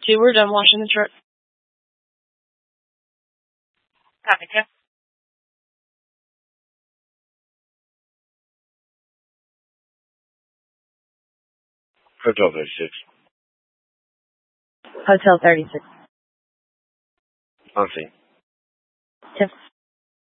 2, we're done washing the truck. Copy, 2. Hotel 36. Hotel 36. On scene. 10